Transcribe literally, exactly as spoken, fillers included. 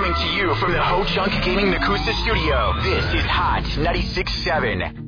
Coming to you from the Ho Chunk Gaming Nakusa studio, this is Hot ninety-six point seven.